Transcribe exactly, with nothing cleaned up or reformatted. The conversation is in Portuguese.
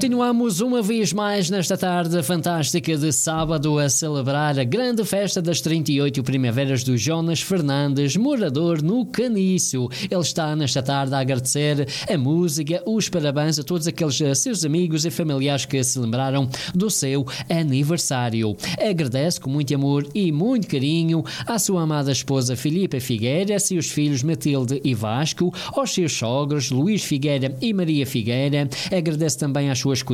Continuamos uma vez mais nesta tarde fantástica de sábado a celebrar a grande festa das trinta e oito primaveras do Jonas Fernandes, morador no Caniço. Ele está nesta tarde a agradecer a música, os parabéns a todos aqueles seus amigos e familiares que se lembraram do seu aniversário. Agradece com muito amor e muito carinho à sua amada esposa Filipa Figueira, seus filhos Matilde e Vasco, aos seus sogros Luís Figueira e Maria Figueira. Agradece também às suas